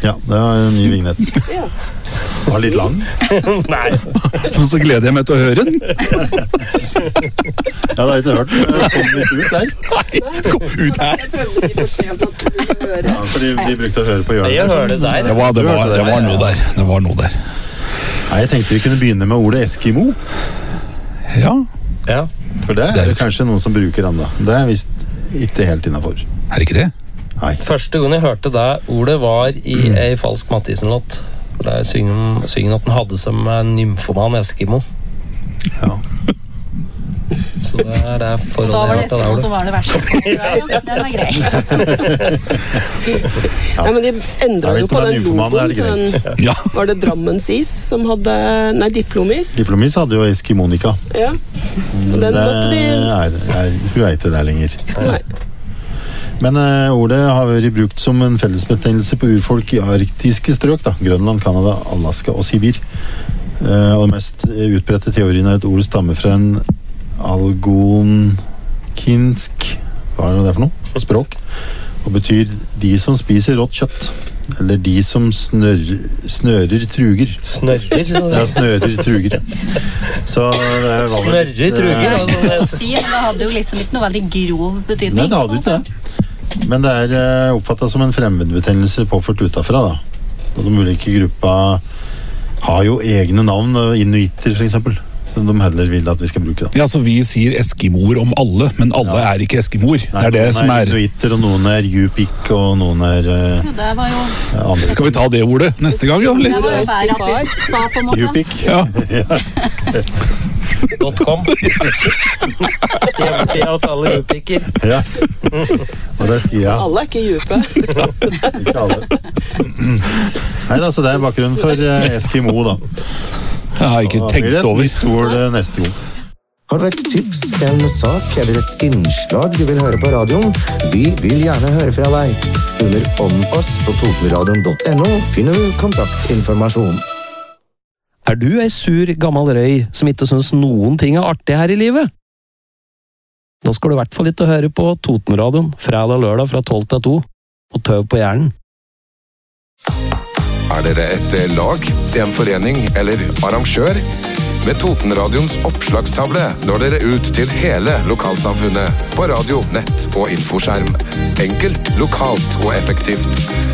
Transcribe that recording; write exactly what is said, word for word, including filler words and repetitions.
Ja, det var en ny vignett. Ja. Var litt lang. Nei. Så gleder jeg meg til å høre den. Ja, det har jeg ikke hørt. Det kom litt ut der. Nei, kom ut her. Jeg prøvde litt for sent at du ville høre. Ja, fordi vi brukte å høre på hjørnet. Jeg hører det der. Det var, det, var, det var noe der. Det var noe der. Nei, jeg tenkte vi kunne begynne med ordet Eskimo. Ja. Ja. For det er det kanskje noen som bruker enda. Det er visst ikke helt innenfor. Er det ikke det? Nei. Første gang jeg hørte det ordet var i ei falsk Mathisen-låt. Der synger synger at den hadde som en nymfoman Eskimo. Ja. Så det er det Og forholdet da var det jeg har til Eskimo det som var det verste. Ja, den er grei. Ja, men de endret Ja, hvis jo det på var den nymfoman, er logoen det til den. greit. Ja. Var det Drammensis som hadde, nei, Diplomis. Diplomis hadde jo Eskimonika. Ja, og den Det måtte de... er, er, hun er ikke der lenger. Nei. Men uh, ordet har vært brukt som en fellesbetegnelse på urfolk i arktiske strøk, da. Grønland, Kanada, Alaska og Sibir. Uh, og den mest utbredte teorien er at ordet stammer fra en algonkinsk, hva er det for noe? Språk. Og betyr de som spiser rått kjøtt. Eller de som snør, snører truger. Snørrer? Så Ja, snører truger. Så det var vel Snørrer litt, truger, eh, altså. Det å si, men det hadde jo liksom ikke noe veldig grov betydning. Nei, det hadde jo ikke det. Men det er uh, oppfattet som en fremmedbetegnelse påført utenfra, da. Og de ulike gruppa har jo egne navn, inuitter for eksempel, som de heller vil at vi skal bruke. Da. Ja, så vi sier eskimoer om alle, men alle Ja. er ikke eskimoer. Nei, Det er det noen som er... inuitter, og noen er yupik, og noen er uh, Ja, det var jo, andre. Skal vi ta det ordet neste gang, ja? det Eller? var jo verre at de sa på en måte. Yupik. Ja. .com. Hjemmesida til alle upikker. Ja. Og det skal jeg. Alle er ikke djupe. Ikke alle. Nei, da, så det er bakgrunnen for uh, Eskimo, da. Jeg har ikke Da blir det tenkt et over. nytt ord uh, neste gang. Har du et tips, en sak eller et innslag du vil høre på radioen? Vi vil gjerne høre fra deg. Under Om oss på totenradion punktum no finner du kontaktinformasjon. Er du ei sur, gammel røy som ikke synes noen ting er artig her i livet? Da skal du i hvert fall ikke høre på Totenradioen fredag og lørdag fra tolv til to, og tøv på hjernen. Er dere et lag, en forening eller arrangør? Med Totenradions oppslagstavle når dere ut til hele lokalsamfunnet på radio, nett og infoskjerm. Enkelt, lokalt og effektivt.